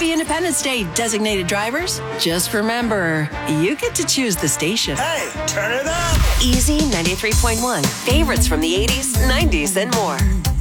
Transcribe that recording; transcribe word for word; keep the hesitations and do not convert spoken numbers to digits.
Happy Independence Day, designated drivers. Just remember, you get to choose the station. Hey, turn it up! Easy ninety-three point one. Favorites from the eighties, nineties, and more.